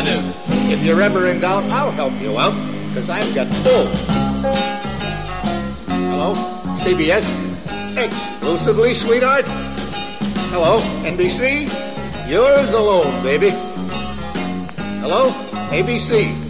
do. If you're ever in doubt, I'll help you out, because I've got pull. Hello, CBS? Exclusively, sweetheart? Hello, NBC? Yours alone, baby. Hello, ABC?